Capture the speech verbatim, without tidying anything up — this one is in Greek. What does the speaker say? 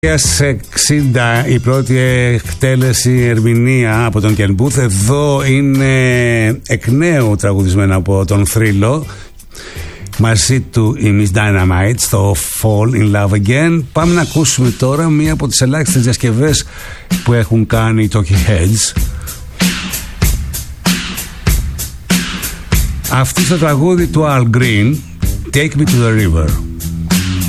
εξήντα η πρώτη εκτέλεση ερμηνεία από τον Ken Booth. Εδώ είναι εκ νέου τραγουδισμένα από τον Θρύλο, μαζί του η Miss Dynamite στο Fall in Love Again. Πάμε να ακούσουμε τώρα μία από τις ελάχιστες διασκευές που έχουν κάνει οι Talking Heads. Αυτή στο τραγούδι του Al Green, Take Me to the River.